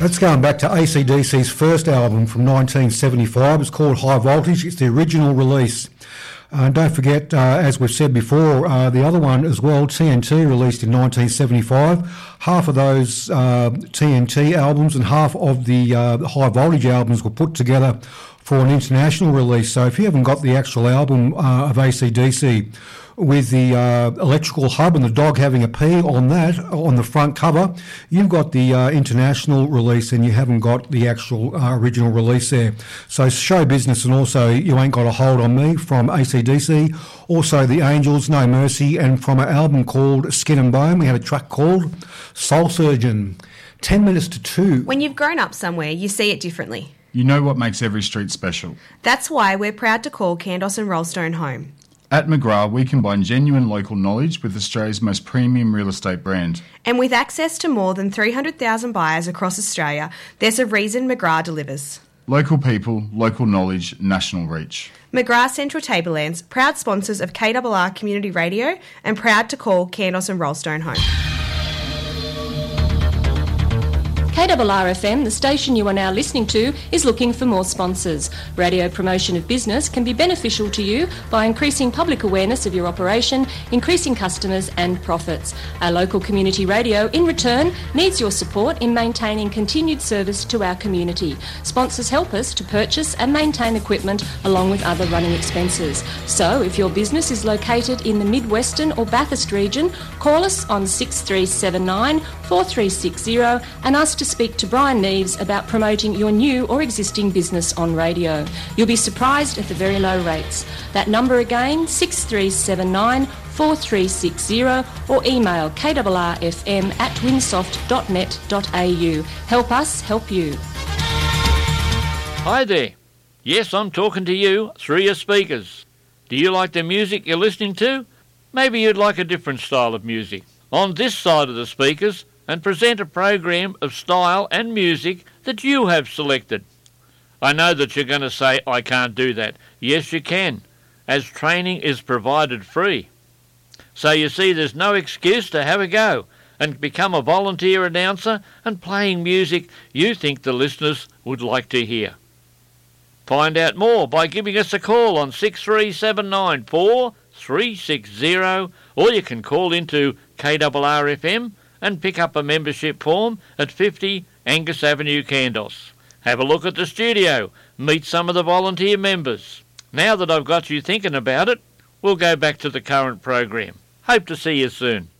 That's going back to AC/DC's first album from 1975. It's called High Voltage. It's the original release. Don't forget, as we've said before, the other one as well, TNT, released in 1975. Half of those TNT albums and half of the High Voltage albums were put together for an international release. So if you haven't got the actual album of AC/DC with the electrical hub and the dog having a P on that, on the front cover, you've got the international release and you haven't got the actual original release there. So Show Business and also You Ain't Got a Hold on Me from AC/DC, also The Angels, No Mercy, and from an album called Skin and Bone, we had a track called Soul Surgeon. 10 minutes to 2. When you've grown up somewhere, you see it differently. You know what makes every street special. That's why we're proud to call Candos and Rollstone home. At McGrath, we combine genuine local knowledge with Australia's most premium real estate brand. And with access to more than 300,000 buyers across Australia, there's a reason McGrath delivers. Local people, local knowledge, national reach. McGrath Central Tablelands, proud sponsors of KRR Community Radio and proud to call Candos and Rollstone home. KRR-FM, the station you are now listening to, is looking for more sponsors. Radio promotion of business can be beneficial to you by increasing public awareness of your operation, increasing customers and profits. Our local community radio, in return, needs your support in maintaining continued service to our community. Sponsors help us to purchase and maintain equipment along with other running expenses. So, if your business is located in the Mid-Western or Bathurst region, call us on 6379 4360 and ask to speak to Brian Neves about promoting your new or existing business on radio. You'll be surprised at the very low rates. That number again, 6379 4360 or email krrfm@winsoft.net.au. Help us help you. Hi there. Yes, I'm talking to you through your speakers. Do you like the music you're listening to? Maybe you'd like a different style of music. On this side of the speakers, and present a program of style and music that you have selected. I know that you're going to say, I can't do that. Yes, you can, as training is provided free. So you see, there's no excuse to have a go and become a volunteer announcer and playing music you think the listeners would like to hear. Find out more by giving us a call on 6379 4360, or you can call into KRR-FM and pick up a membership form at 50 Angus Avenue, Candos. Have a look at the studio, meet some of the volunteer members. Now that I've got you thinking about it, we'll go back to the current program. Hope to see you soon.